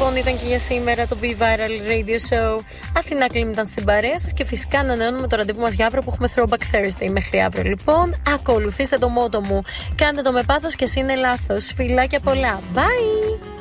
λοιπόν ήταν και για σήμερα το Be Viral Radio Show. Αθηνά Κλίμ ήταν στην παρέα σας και φυσικά ανανεώνουμε το ραντεβού μας για αύριο που έχουμε Throwback Thursday. Μέχρι αύριο λοιπόν. Ακολουθήστε το μότο μου. Κάντε το με πάθος και εσύ είναι λάθος. Φιλάκια πολλά. Bye!